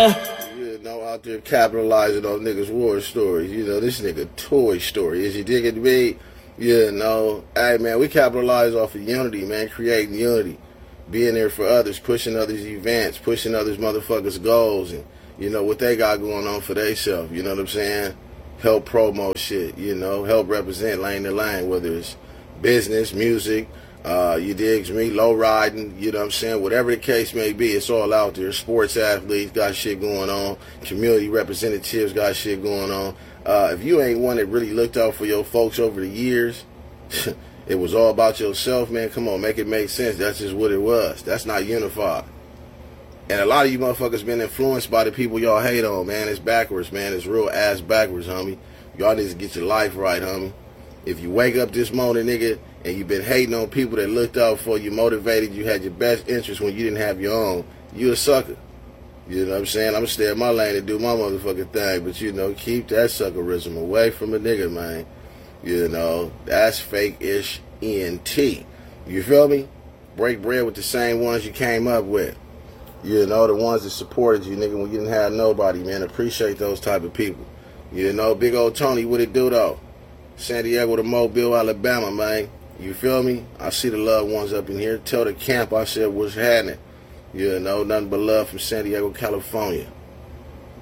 You know, out there capitalizing on niggas' war stories. You know, this nigga Toy Story. Is you digging me? You know, hey man, we capitalize off of unity, man, creating unity. Being there for others, pushing others' events, pushing others' motherfuckers' goals, and, you know, what they got going on for themselves. You know what I'm saying? Help promote shit, you know, help represent lane to lane, whether it's business, music, you digs me, low riding, you know what I'm saying? Whatever the case may be, it's all out there. Sports athletes got shit going on. Community representatives got shit going on. If you ain't one that really looked out for your folks over the years, it was all about yourself, man. Come on, make it make sense. That's just what it was. That's not unified. And a lot of you motherfuckers been influenced by the people y'all hate on, man. It's backwards, man. It's real ass backwards, homie. Y'all need to get your life right, homie. If you wake up this morning, nigga, and you've been hating on people that looked out for you, motivated you, had your best interest when you didn't have your own, you a sucker. You know what I'm saying? I'm going to stay in my lane and do my motherfucking thing. But, you know, keep that suckerism away from a nigga, man. You know, that's fake-ish ENT. You feel me? Break bread with the same ones you came up with. You know, the ones that supported you, nigga, when you didn't have nobody, man. Appreciate those type of people. You know, big old Tony, what it do, though? San Diego to Mobile, Alabama, man. You feel me? I see the loved ones up in here. Tell the camp I said what's happening. You know, nothing but love from San Diego, California.